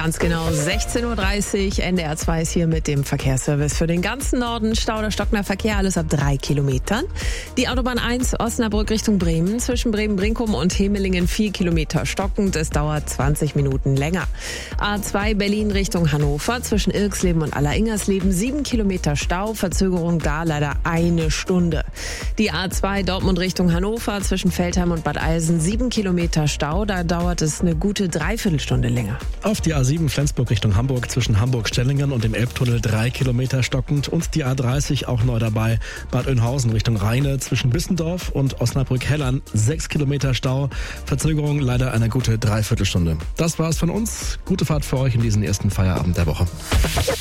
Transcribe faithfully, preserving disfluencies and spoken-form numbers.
Ganz genau sechzehn Uhr dreißig. N D R zwei ist hier mit dem Verkehrsservice für den ganzen Norden. Stau oder stockender Verkehr, alles ab drei Kilometern. Die Autobahn eins Osnabrück Richtung Bremen. Zwischen Bremen-Brinkum und Hemelingen vier Kilometer stockend. Es dauert zwanzig Minuten länger. A zwei Berlin Richtung Hannover. Zwischen Irksleben und Aller-Ingersleben sieben Kilometer Stau. Verzögerung da leider eine Stunde. Die A zwei Dortmund Richtung Hannover. Zwischen Veltheim und Bad Eilsen sieben Kilometer Stau. Da dauert es eine gute Dreiviertelstunde länger. Auf die A sieben Flensburg Richtung Hamburg zwischen Hamburg-Stellingen und dem Elbtunnel drei Kilometer stockend und die A dreißig auch neu dabei. Bad Oeynhausen Richtung Rheine zwischen Bissendorf und Osnabrück-Hellern sechs Kilometer Stau. Verzögerung leider eine gute Dreiviertelstunde. Das war's von uns. Gute Fahrt für euch in diesen ersten Feierabend der Woche.